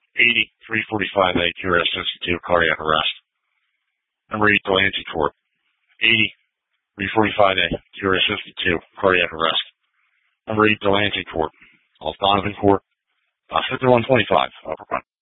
80, 345A, QRS-62, cardiac arrest. Number 8, Delancey Court. 80, 345A, QRS-62, cardiac arrest. Number 8, Delancey Court. Off Donovan Court. 5125, upper front.